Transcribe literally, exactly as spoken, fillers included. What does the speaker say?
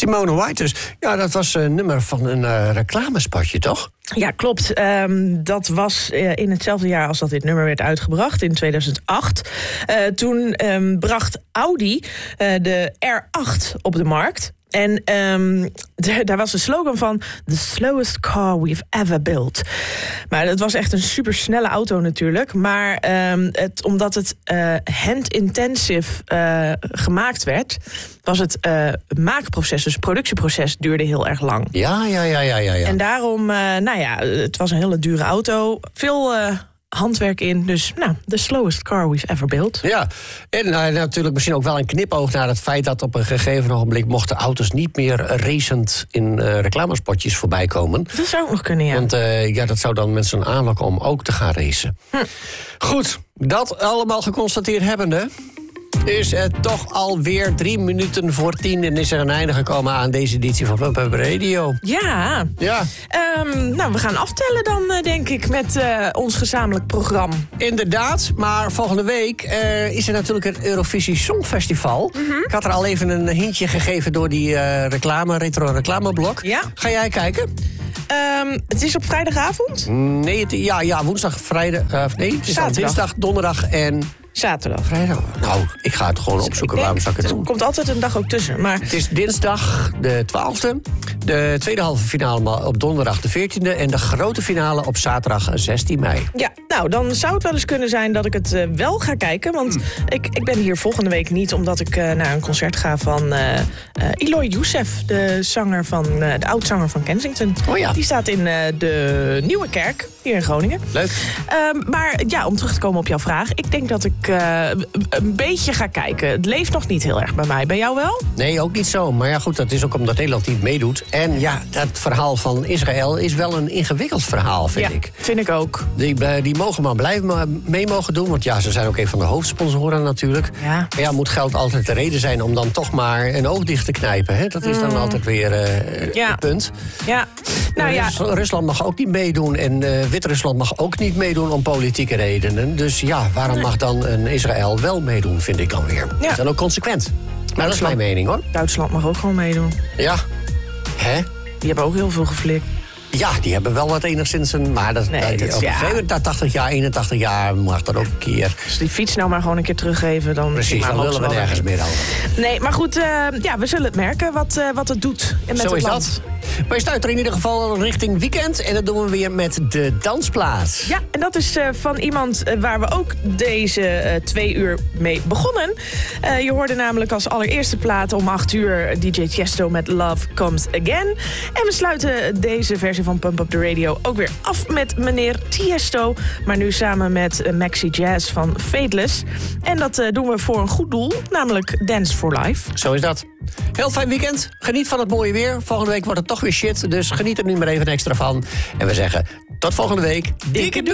Simone White dus. Ja, dat was een nummer van een uh, reclamespotje, toch? Ja, klopt. Um, dat was uh, in hetzelfde jaar als dat dit nummer werd uitgebracht, in tweeduizend acht. Uh, toen um, bracht Audi uh, de R acht op de markt. En um, d- daar was de slogan van the slowest car we've ever built. Maar het was echt een supersnelle auto natuurlijk. Maar um, het, omdat het uh, hand-intensive uh, gemaakt werd, was het uh, maakproces, dus het productieproces, duurde heel erg lang. Ja, ja, ja, ja, ja. ja. En daarom, uh, nou ja, het was een hele dure auto. Veel Uh, handwerk in, dus nou, the slowest car we've ever built. Ja, en uh, natuurlijk misschien ook wel een knipoog naar het feit dat op een gegeven ogenblik mochten auto's niet meer racend in uh, reclamespotjes voorbij komen. Dat zou ook nog kunnen, ja. Want uh, ja, dat zou dan mensen aanlokken om ook te gaan racen. Hm. Goed, dat allemaal geconstateerd hebbende, is het toch alweer drie minuten voor tien en is er een einde gekomen aan deze editie van Pump Up Radio. Ja. Ja. Um, nou, we gaan aftellen dan, uh, denk ik, met uh, ons gezamenlijk programma. Inderdaad, maar volgende week uh, is er natuurlijk het Eurovisie Songfestival. Mm-hmm. Ik had er al even een hintje gegeven door die uh, reclame, retro reclameblok. Ja. Ga jij kijken? Um, het is op vrijdagavond? Nee, het, ja, ja, woensdag, vrijdag, uh, nee, het is al dinsdag, donderdag en zaterdag. Vrijdag. Nou, ik ga het gewoon opzoeken. Waarom zou ik het doen? Er komt altijd een dag ook tussen. Maar het is dinsdag de twaalfde. De tweede halve finale op donderdag de veertiende. En de grote finale op zaterdag zestien mei. Ja, nou, dan zou het wel eens kunnen zijn dat ik het uh, wel ga kijken. Want hmm. ik, ik ben hier volgende week niet, omdat ik uh, naar een concert ga van uh, uh, Eloy Youssef. De zanger van, uh, de oud-zanger van Kensington. Oh ja. Die staat in uh, de Nieuwe Kerk, hier in Groningen. Leuk. Um, maar ja, om terug te komen op jouw vraag. Ik denk dat ik uh, een beetje ga kijken. Het leeft nog niet heel erg bij mij. Bij jou wel? Nee, ook niet zo. Maar ja, goed, dat is ook omdat Nederland niet meedoet. En ja, dat verhaal van Israël is wel een ingewikkeld verhaal, vind ja, ik. vind ik ook. Die, die mogen maar blijven mee mogen doen. Want ja, ze zijn ook een van de hoofdsponsoren natuurlijk. Ja. Maar ja, moet geld altijd de reden zijn om dan toch maar een oog dicht te knijpen. Hè? Dat is dan mm. altijd weer uh, ja. het punt. Ja. Nou, ja. Rusland mag ook niet meedoen. En uh, Wit-Rusland mag ook niet meedoen om politieke redenen. Dus ja, waarom mag dan een Israël wel meedoen, vind ik dan weer. Ja. Dat is dan ook consequent. Maar dat is mijn mening, hoor. Duitsland mag ook gewoon meedoen. Ja. Hè? Die hebben ook heel veel geflikt. Ja, die hebben wel wat enigszins een... Maar dat, nee, dat, dat, op ja. zevenentachtig jaar, eenentachtig jaar mag dat ook een keer. Dus die fiets nou maar gewoon een keer teruggeven. Dan Precies, dan willen we nergens meer over. Nee, maar goed, uh, ja, we zullen het merken wat, uh, wat het doet met Zo het is land. Dat. Maar je stuit er in ieder geval richting weekend. En dat doen we weer met de dansplaats. Ja, en dat is uh, van iemand uh, waar we ook deze uh, twee uur mee begonnen. Uh, je hoorde namelijk als allereerste plaat om acht uur D J Tiesto met Love Comes Again. En we sluiten deze versie van Pump Up the Radio ook weer af met meneer Tiesto. Maar nu samen met uh, Maxi Jazz van Fateless. En dat uh, doen we voor een goed doel, namelijk Dance for Life. Zo is dat. Heel fijn weekend. Geniet van het mooie weer. Volgende week wordt het toch weer shit. Dus geniet er nu maar even extra van. En we zeggen tot volgende week. Dikke doei!